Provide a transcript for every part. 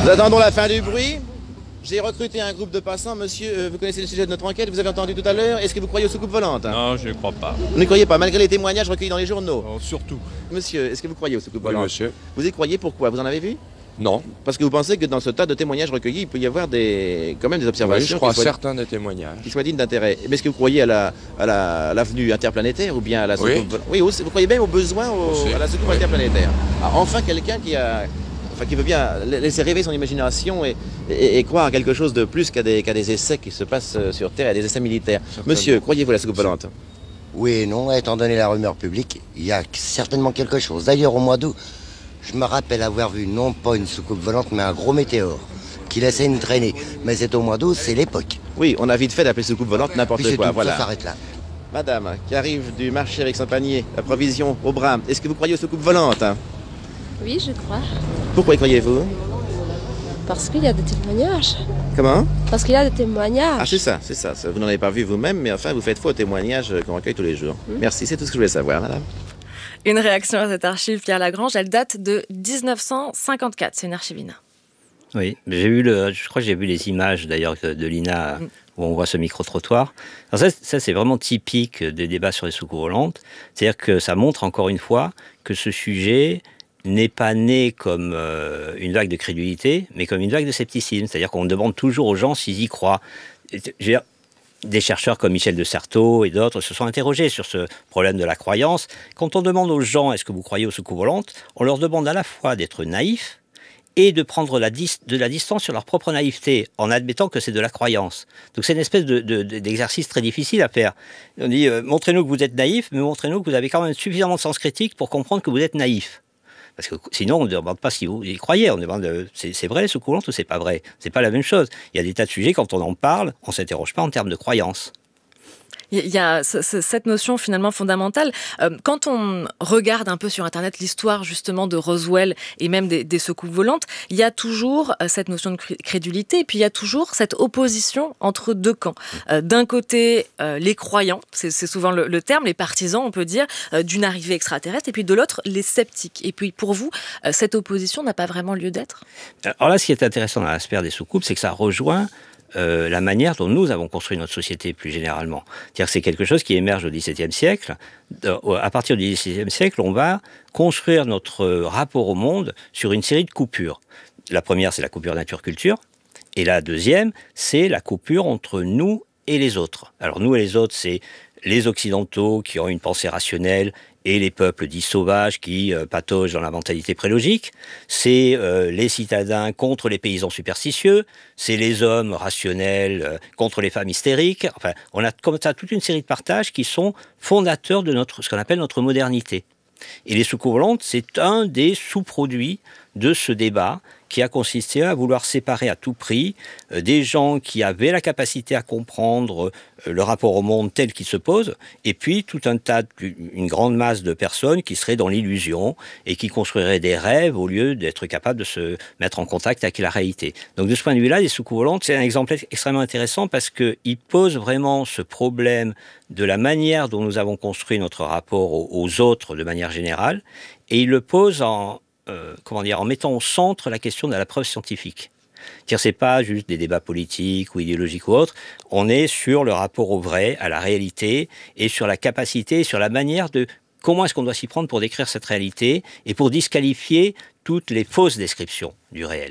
Nous attendons la fin du bruit. J'ai recruté un groupe de passants. Monsieur, vous connaissez le sujet de notre enquête, vous avez entendu tout à l'heure. Est-ce que vous croyez aux soucoupes volantes? Non, je ne crois pas. Vous ne croyez pas, malgré les témoignages recueillis dans les journaux? Non, surtout. Monsieur, est-ce que vous croyez aux soucoupes Oui, volantes? monsieur. Vous y croyez, pourquoi? Vous en avez vu? Non. Parce que vous pensez que dans ce tas de témoignages recueillis, il peut y avoir quand même des Oui, observations je crois qui soient, certains des témoignages. qui soient dignes d'intérêt. Mais est-ce que vous croyez à l'avenue interplanétaire ou bien à la soucoupe Oui. volante? Oui, vous croyez bien aux besoins Aussi. à la soucoupe Oui. interplanétaire. Ah, enfin, quelqu'un qui veut bien laisser rêver son imagination et croire à quelque chose de plus qu'à des essais qui se passent sur Terre, à des essais militaires. Certainement. Monsieur, croyez-vous à la soucoupe volante? Oui et non, étant donné la rumeur publique, il y a certainement quelque chose. D'ailleurs, au mois d'août, je me rappelle avoir vu non pas une soucoupe volante, mais un gros météore qui laissait une traînée. Mais c'est au mois d'août, c'est l'époque. Oui, on a vite fait d'appeler soucoupe volante n'importe Puis c'est quoi, tout, voilà. ça s'arrête là. Madame, qui arrive du marché avec son panier, la provision au bras, est-ce que vous croyez aux soucoupes volantes? Oui, je crois. Pourquoi y croyez-vous? Parce qu'il y a des témoignages. Comment? Parce qu'il y a des témoignages. Ah, c'est ça. Vous n'en avez pas vu vous-même, mais enfin, vous faites foi aux témoignages qu'on recueille tous les jours. Merci, c'est tout ce que je voulais savoir, madame. Une réaction à cette archive, Pierre Lagrange, elle date de 1954. C'est une archivine. Oui, je crois que j'ai vu les images d'ailleurs de l'INA où on voit ce micro-trottoir. Alors ça, c'est vraiment typique des débats sur les soucoupes volantes. C'est-à-dire que ça montre encore une fois que ce sujet n'est pas né comme une vague de crédulité, mais comme une vague de scepticisme. C'est-à-dire qu'on demande toujours aux gens s'ils y croient. Des chercheurs comme Michel de Certeau et d'autres se sont interrogés sur ce problème de la croyance. Quand on demande aux gens « est-ce que vous croyez aux soucoupes volantes ?», on leur demande à la fois d'être naïfs et de prendre de la distance sur leur propre naïveté, en admettant que c'est de la croyance. Donc c'est une espèce d'exercice très difficile à faire. On dit montrez-nous que vous êtes naïf, mais montrez-nous que vous avez quand même suffisamment de sens critique pour comprendre que vous êtes naïf. Parce que sinon, on ne demande pas si vous y croyez. On demande c'est vrai les soucoupes volantes ou c'est pas vrai. C'est pas la même chose. Il y a des tas de sujets, quand on en parle, on ne s'interroge pas en termes de croyance. Il y a cette notion finalement fondamentale. Quand on regarde un peu sur Internet l'histoire justement de Roswell et même des soucoupes volantes, il y a toujours cette notion de crédulité et puis il y a toujours cette opposition entre deux camps. D'un côté, les croyants, c'est souvent le terme, les partisans, on peut dire, d'une arrivée extraterrestre, et puis de l'autre, les sceptiques. Et puis pour vous, cette opposition n'a pas vraiment lieu d'être? Alors là, ce qui est intéressant dans l'aspect des soucoupes, c'est que ça rejoint la manière dont nous avons construit notre société plus généralement. C'est-à-dire que c'est quelque chose qui émerge au XVIIe siècle. À partir du XVIe siècle, on va construire notre rapport au monde sur une série de coupures. La première, c'est la coupure nature-culture. Et la deuxième, c'est la coupure entre nous et les autres. Alors nous et les autres, c'est les Occidentaux qui ont une pensée rationnelle et les peuples dits sauvages qui pataugent dans la mentalité prélogique. C'est les citadins contre les paysans superstitieux. C'est les hommes rationnels contre les femmes hystériques. Enfin, on a comme ça toute une série de partages qui sont fondateurs de ce qu'on appelle notre modernité. Et les soucoupes volantes, c'est un des sous-produits de ce débat qui a consisté à vouloir séparer à tout prix des gens qui avaient la capacité à comprendre le rapport au monde tel qu'il se pose, et puis tout un tas, une grande masse de personnes qui seraient dans l'illusion et qui construiraient des rêves au lieu d'être capables de se mettre en contact avec la réalité. Donc de ce point de vue-là, les soucoupes volantes, c'est un exemple extrêmement intéressant parce qu'il pose vraiment ce problème de la manière dont nous avons construit notre rapport aux autres de manière générale, et il le pose en mettant au centre la question de la preuve scientifique. C'est-à-dire, c'est pas juste des débats politiques ou idéologiques ou autres. On est sur le rapport au vrai, à la réalité, et sur la capacité, sur la manière de comment est-ce qu'on doit s'y prendre pour décrire cette réalité et pour disqualifier toutes les fausses descriptions du réel.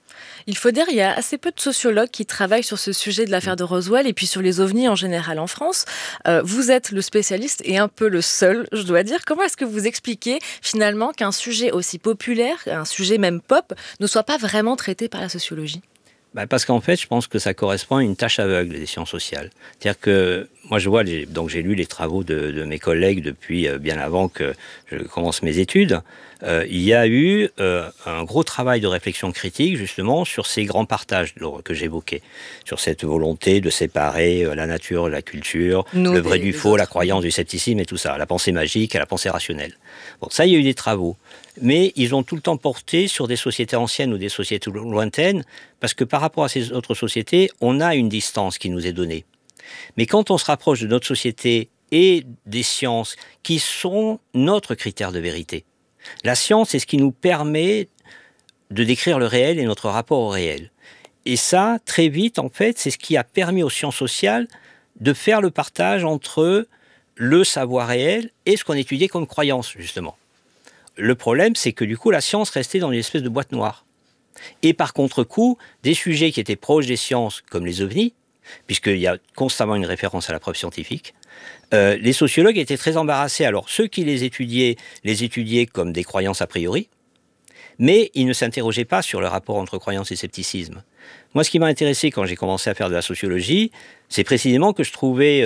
Il faut dire, il y a assez peu de sociologues qui travaillent sur ce sujet de l'affaire de Roswell et puis sur les ovnis en général en France. Vous êtes le spécialiste et un peu le seul, je dois dire. Comment est-ce que vous expliquez finalement qu'un sujet aussi populaire, un sujet même pop, ne soit pas vraiment traité par la sociologie ? Parce qu'en fait, je pense que ça correspond à une tâche aveugle des sciences sociales. C'est-à-dire que moi, je vois, donc j'ai lu les travaux de mes collègues depuis bien avant que je commence mes études. Il y a eu un gros travail de réflexion critique, justement, sur ces grands partages que j'évoquais, sur cette volonté de séparer la nature, la culture, le vrai du faux, la croyance du scepticisme et tout ça, la pensée magique et la pensée rationnelle. Bon, ça, il y a eu des travaux. Mais ils ont tout le temps porté sur des sociétés anciennes ou des sociétés lointaines, parce que par rapport à ces autres sociétés, on a une distance qui nous est donnée. Mais quand on se rapproche de notre société et des sciences qui sont notre critère de vérité, la science, c'est ce qui nous permet de décrire le réel et notre rapport au réel. Et ça, très vite, en fait, c'est ce qui a permis aux sciences sociales de faire le partage entre le savoir réel et ce qu'on étudiait comme croyance, justement. Le problème, c'est que du coup, la science restait dans une espèce de boîte noire. Et par contre-coup, des sujets qui étaient proches des sciences, comme les ovnis, puisqu'il y a constamment une référence à la preuve scientifique, les sociologues étaient très embarrassés. Alors, ceux qui les étudiaient comme des croyances a priori, mais ils ne s'interrogeaient pas sur le rapport entre croyance et scepticisme. Moi, ce qui m'a intéressé quand j'ai commencé à faire de la sociologie, c'est précisément que je trouvais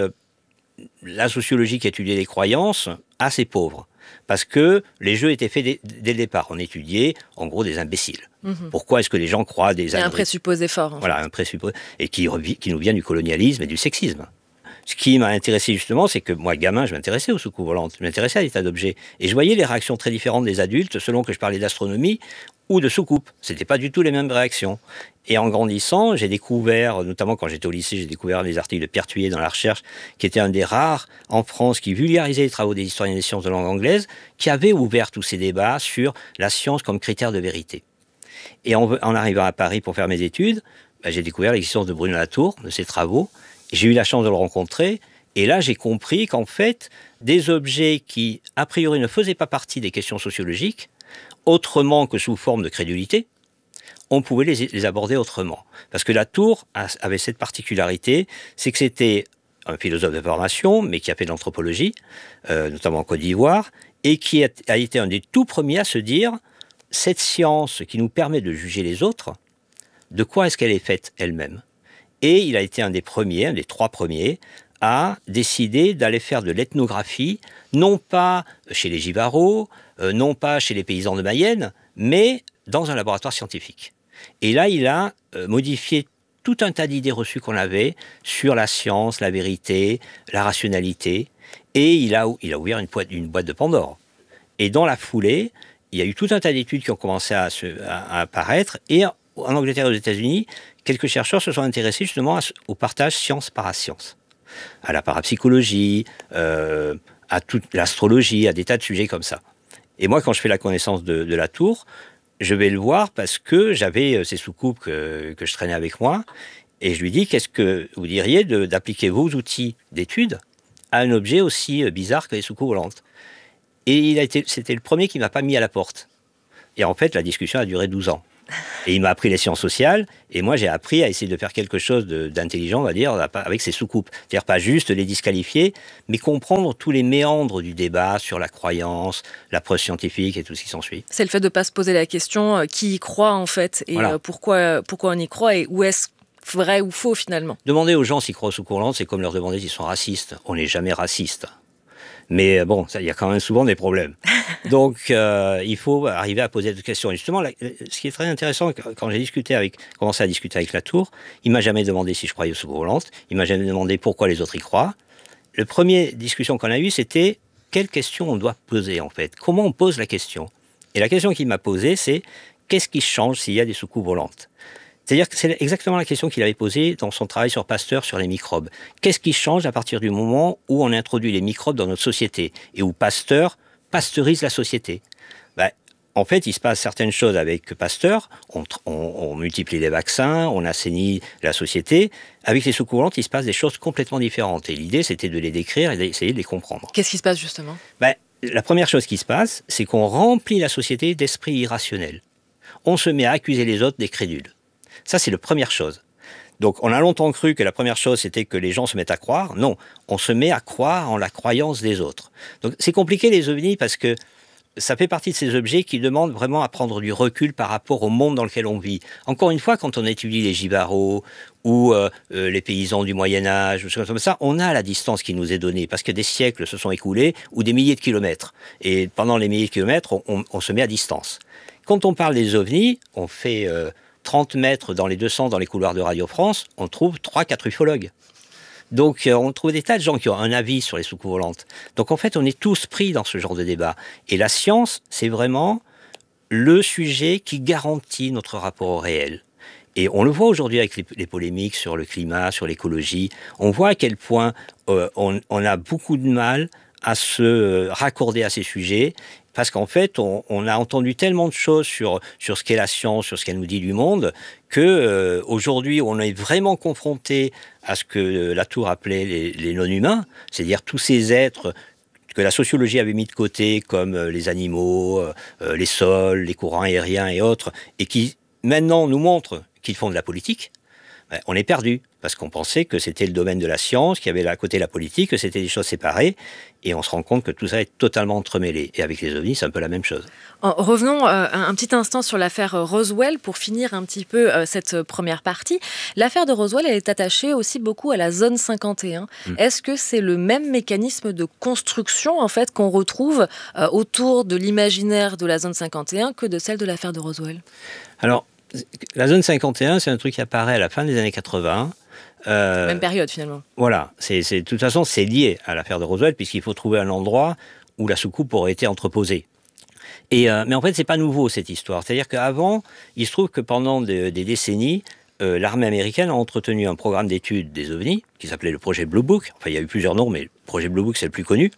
la sociologie qui étudiait les croyances assez pauvre. Parce que les jeux étaient faits dès le départ. On étudiait, en gros, des imbéciles. Pourquoi est-ce que les gens croient des... Il y a un présupposé fort. Voilà, un présupposé. Et qui nous vient du colonialisme et du sexisme. Ce qui m'a intéressé justement, c'est que moi, gamin, je m'intéressais aux soucoupes volantes, je m'intéressais à l'état d'objet. Et je voyais les réactions très différentes des adultes selon que je parlais d'astronomie ou de soucoupes. C'était pas du tout les mêmes réactions. Et en grandissant, j'ai découvert, notamment quand j'étais au lycée, j'ai découvert les articles de Pierre Thuillier dans la recherche, qui était un des rares en France qui vulgarisait les travaux des historiens des sciences de langue anglaise, qui avait ouvert tous ces débats sur la science comme critère de vérité. Et en arrivant à Paris pour faire mes études, j'ai découvert l'existence de Bruno Latour, de ses travaux. J'ai eu la chance de le rencontrer, et là j'ai compris qu'en fait, des objets qui, a priori, ne faisaient pas partie des questions sociologiques, autrement que sous forme de crédulité, on pouvait les aborder autrement. Parce que Latour avait cette particularité, c'est que c'était un philosophe de formation, mais qui a fait de l'anthropologie, notamment en Côte d'Ivoire, et qui a été un des tout premiers à se dire, cette science qui nous permet de juger les autres, de quoi est-ce qu'elle est faite elle-même ? Et il a été un des trois premiers, à décider d'aller faire de l'ethnographie, non pas chez les Givarots, non pas chez les paysans de Mayenne, mais dans un laboratoire scientifique. Et là, il a modifié tout un tas d'idées reçues qu'on avait sur la science, la vérité, la rationalité, et il a ouvert une boîte de Pandore. Et dans la foulée, il y a eu tout un tas d'études qui ont commencé à apparaître, et en Angleterre et aux États-Unis, quelques chercheurs se sont intéressés justement au partage science-parascience, à la parapsychologie, à toute l'astrologie, à des tas de sujets comme ça. Et moi, quand je fais la connaissance de Latour, je vais le voir parce que j'avais ces soucoupes que je traînais avec moi, et je lui dis, qu'est-ce que vous diriez d'appliquer vos outils d'étude à un objet aussi bizarre que les soucoupes volantes ? Et c'était le premier qui ne m'a pas mis à la porte. Et en fait, la discussion a duré 12 ans. Et il m'a appris les sciences sociales, et moi j'ai appris à essayer de faire quelque chose d'intelligent, on va dire, avec ces soucoupes. C'est-à-dire pas juste les disqualifier, mais comprendre tous les méandres du débat sur la croyance, la preuve scientifique et tout ce qui s'ensuit. C'est le fait de ne pas se poser la question qui y croit en fait, et voilà. Pourquoi on y croit, et où est-ce vrai ou faux finalement. Demander aux gens s'ils croient aux soucoupes volantes, c'est comme leur demander s'ils sont racistes. On n'est jamais raciste. Mais bon, il y a quand même souvent des problèmes. Donc, il faut arriver à poser des questions. Et justement, ce qui est très intéressant, quand j'ai commencé à discuter avec Latour, il m'a jamais demandé si je croyais aux soucoupes volantes. Il m'a jamais demandé pourquoi les autres y croient. La première discussion qu'on a eue, c'était quelle question on doit poser, en fait. Comment on pose la question ? Et la question qu'il m'a posée, c'est qu'est-ce qui change s'il y a des soucoupes volantes ? C'est-à-dire que c'est exactement la question qu'il avait posée dans son travail sur Pasteur, sur les microbes. Qu'est-ce qui change à partir du moment où on introduit les microbes dans notre société et où Pasteur pasteurise la société ? En fait, il se passe certaines choses avec Pasteur. On multiplie les vaccins, on assainit la société. Avec les soucoupes volantes, il se passe des choses complètement différentes. Et l'idée, c'était de les décrire et d'essayer de les comprendre. Qu'est-ce qui se passe justement ? La première chose qui se passe, c'est qu'on remplit la société d'esprits irrationnels. On se met à accuser les autres des crédules. Ça, c'est la première chose. Donc, on a longtemps cru que la première chose, c'était que les gens se mettent à croire. Non, on se met à croire en la croyance des autres. Donc, c'est compliqué, les ovnis, parce que ça fait partie de ces objets qui demandent vraiment à prendre du recul par rapport au monde dans lequel on vit. Encore une fois, quand on étudie les Givarots ou les paysans du Moyen-Âge, ou choses comme ça, on a la distance qui nous est donnée, parce que des siècles se sont écoulés, ou des milliers de kilomètres. Et pendant les milliers de kilomètres, on se met à distance. Quand on parle des ovnis, on fait 30 mètres dans les 200 dans les couloirs de Radio France, on trouve 3-4 ufologues. Donc on trouve des tas de gens qui ont un avis sur les soucoupes volantes. Donc en fait, on est tous pris dans ce genre de débat. Et la science, c'est vraiment le sujet qui garantit notre rapport au réel. Et on le voit aujourd'hui avec les polémiques sur le climat, sur l'écologie. On voit à quel point on a beaucoup de mal à se raccorder à ces sujets, parce qu'en fait, on a entendu tellement de choses sur ce qu'est la science, sur ce qu'elle nous dit du monde, que aujourd'hui, on est vraiment confronté à ce que Latour appelait les non-humains, c'est-à-dire tous ces êtres que la sociologie avait mis de côté, comme les animaux, les sols, les courants aériens et autres, et qui maintenant nous montrent qu'ils font de la politique. On est perdu, parce qu'on pensait que c'était le domaine de la science, qu'il y avait à côté la politique, que c'était des choses séparées, et on se rend compte que tout ça est totalement entremêlé. Et avec les ovnis, c'est un peu la même chose. Revenons un petit instant sur l'affaire Roswell pour finir un petit peu cette première partie. L'affaire de Roswell, elle est attachée aussi beaucoup à la zone 51. Est-ce que c'est le même mécanisme de construction en fait qu'on retrouve autour de l'imaginaire de la zone 51 que de celle de l'affaire de Roswell ? Alors, la zone 51, c'est un truc qui apparaît à la fin des années 80. Même période finalement. Voilà, de toute façon, c'est lié à l'affaire de Roswell, puisqu'il faut trouver un endroit où la soucoupe aurait été entreposée. Mais en fait, c'est pas nouveau cette histoire. C'est-à-dire qu'avant, il se trouve que pendant des décennies, l'armée américaine a entretenu un programme d'études des ovnis qui s'appelait le projet Blue Book. Enfin, il y a eu plusieurs noms, mais le projet Blue Book, c'est le plus connu.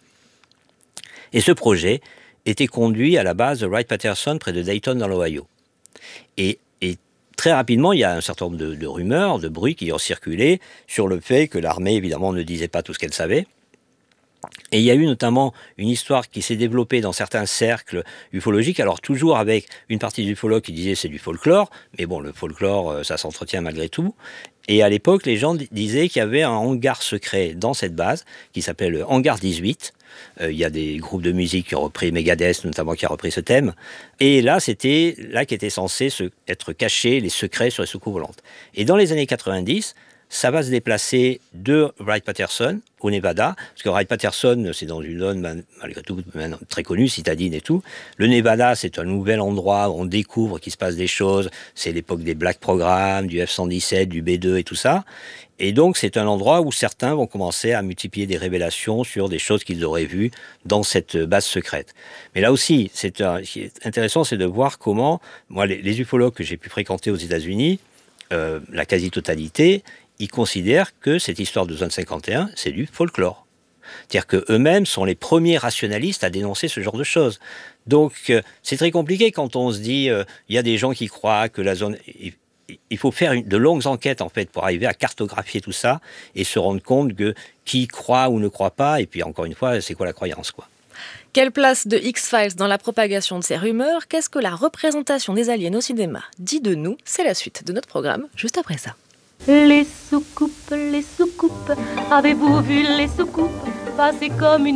Et ce projet était conduit à la base de Wright-Patterson, près de Dayton, dans l'Ohio. Et très rapidement, il y a un certain nombre de rumeurs, de bruits qui ont circulé sur le fait que l'armée, évidemment, ne disait pas tout ce qu'elle savait. Et il y a eu notamment une histoire qui s'est développée dans certains cercles ufologiques, alors toujours avec une partie des ufologues qui disaient c'est du folklore, mais bon, le folklore, ça s'entretient malgré tout. Et à l'époque, les gens disaient qu'il y avait un hangar secret dans cette base, qui s'appelait le hangar 18. Il y a des groupes de musique qui ont repris, Megadeth notamment, qui a repris ce thème. Et là, c'était là qu'étaient censés être cachés les secrets sur les soucoupes volantes. Et dans les années 90, ça va se déplacer de Wright-Patterson au Nevada, parce que Wright-Patterson, c'est dans une zone, malgré tout, très connue, citadine et tout. Le Nevada, c'est un nouvel endroit où on découvre qu'il se passe des choses. C'est l'époque des Black Programs, du F-117, du B-2 et tout ça. Et donc, c'est un endroit où certains vont commencer à multiplier des révélations sur des choses qu'ils auraient vues dans cette base secrète. Mais là aussi, ce qui est intéressant, c'est de voir comment, moi, les ufologues que j'ai pu fréquenter aux États-Unis, la quasi-totalité, ils considèrent que cette histoire de zone 51, c'est du folklore. C'est-à-dire qu'eux-mêmes sont les premiers rationalistes à dénoncer ce genre de choses. Donc, c'est très compliqué quand on se dit, il y a des gens qui croient que la zone... Il faut faire de longues enquêtes, en fait, pour arriver à cartographier tout ça et se rendre compte que qui croit ou ne croit pas, et puis encore une fois, c'est quoi la croyance, quoi. Quelle place de X-Files dans la propagation de ces rumeurs ? Qu'est-ce que la représentation des aliens au cinéma dit de nous ? C'est la suite de notre programme, juste après ça. Les soucoupes, avez-vous vu les soucoupes passer comme une